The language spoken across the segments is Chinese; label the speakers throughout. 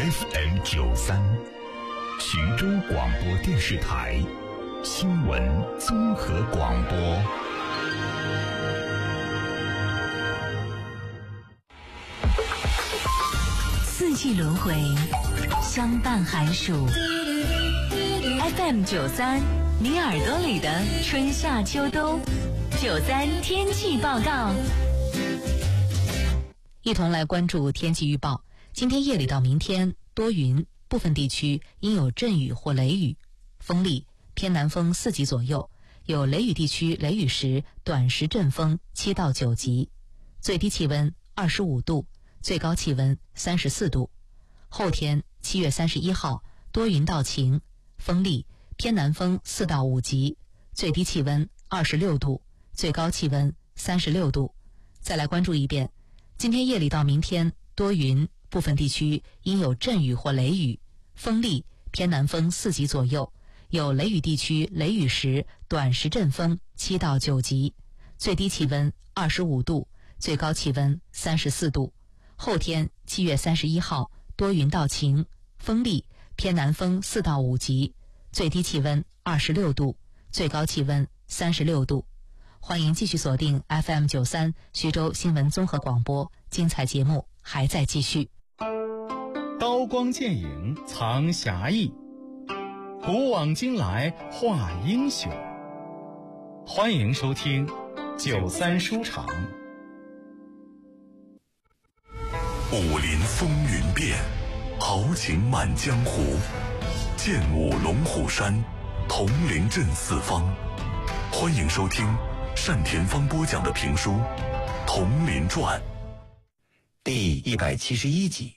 Speaker 1: FM93，徐州广播电视台新闻综合广播。
Speaker 2: 四季轮回，相伴寒暑。FM93，你耳朵里的春夏秋冬。93天气报告，一同来关注天气预报。今天夜里到明天多云，部分地区应有阵雨或雷雨，风力偏南风4级左右，有雷雨地区雷雨时短时阵风7到9级，最低气温25度，最高气温34度。后天7月31号多云到晴，风力偏南风4到5级，最低气温26度，最高气温36度。再来关注一遍，今天夜里到明天多云，部分地区应有阵雨或雷雨，风力偏南风4级左右，有雷雨地区雷雨时短时阵风7到9级，最低气温25度，最高气温34度。后天7月31号多云到晴，风力偏南风4到5级，最低气温26度，最高气温36度。欢迎继续锁定 FM93 徐州新闻综合广播，精彩节目还在继续。
Speaker 3: 刀光剑影藏侠义，古往今来画英雄。欢迎收听93书场。
Speaker 1: 武林风云变，豪情满江湖。剑舞龙虎山，铜陵镇四方。欢迎收听单田芳播讲的评书《铜陵传》
Speaker 4: 第171集。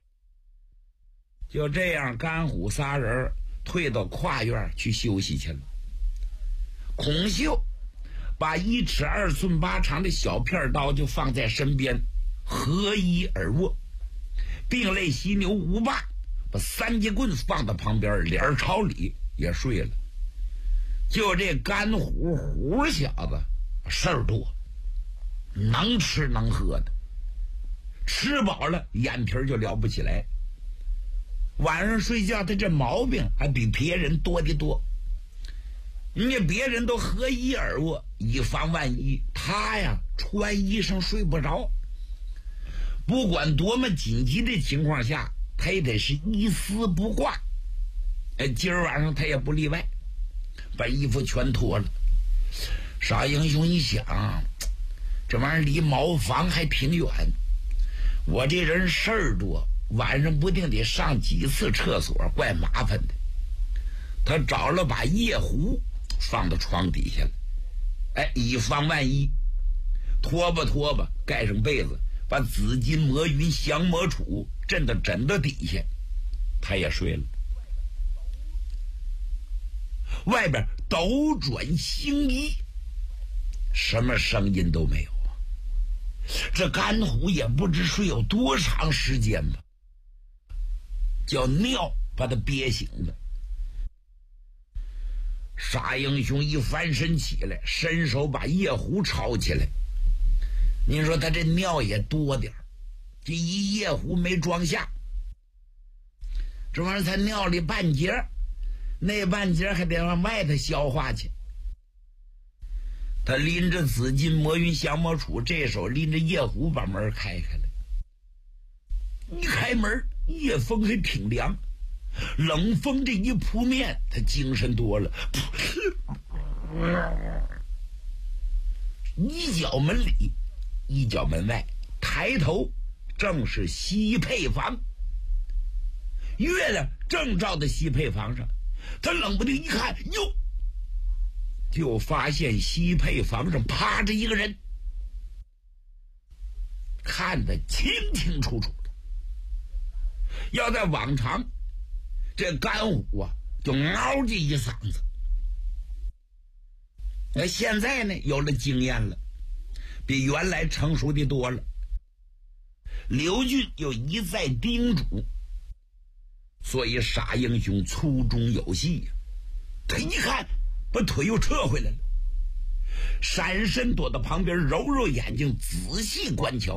Speaker 5: 就这样，甘虎仨人退到跨院去休息去了。孔秀把1尺2寸8长的小片刀就放在身边，合衣而卧。并类犀牛吴霸把3节棍放到旁边，脸朝里也睡了。就这甘虎虎小子事儿多，能吃能喝的，吃饱了眼皮就了不起来。晚上睡觉他这毛病还比别人多得多。人家别人都合衣而卧，以防万一，他呀穿衣裳睡不着。不管多么紧急的情况下，他也得是一丝不挂。今儿晚上他也不例外，把衣服全脱了。傻英雄一想，这玩意儿离茅房还挺远，我这人事儿多，晚上不定得上几次厕所，怪麻烦的。他找了把夜壶放到床底下了，以防万一。拖吧，盖上被子，把紫金魔云降魔杵震到枕头底下，他也睡了。外边斗转星移，什么声音都没有啊。这甘虎也不知睡有多长时间吧，叫尿把他憋醒了。傻英雄一翻身起来，伸手把夜壶抄起来。您说他这尿也多点，这一夜壶没装下，这玩意儿才尿里半截，那半截还得往外头消化去。他拎着紫金魔云降魔杵，这手拎着夜壶把门开开了。一开门，夜风还挺凉，冷风这一扑面，他精神多了。一脚门里，一脚门外，抬头正是西配房。月亮正照在西配房上，他冷不丁一看，哟，就发现西配房上趴着一个人，看得清清楚楚的。要在往常，这甘虎啊就嗷这一嗓子。那现在呢，有了经验了，比原来成熟的多了。刘俊又一再叮嘱，所以傻英雄粗中有细呀。他一看，把腿又撤回来了，闪身躲到旁边，揉揉眼睛，仔细观瞧。